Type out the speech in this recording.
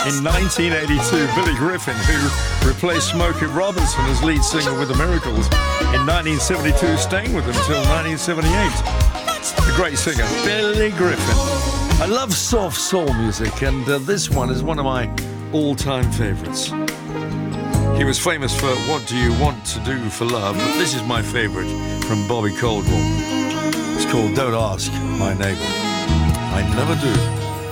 In 1982, Billy Griffin, who replaced Smokey Robinson as lead singer with the Miracles. In 1972, staying with them until 1978. The great singer, Billy Griffin. I love soft soul music, and this one is one of my all-time favorites. He was famous for What Do You Want to Do for Love, but this is my favorite from Bobby Caldwell. It's called Don't Ask My Neighbor. I Never Do.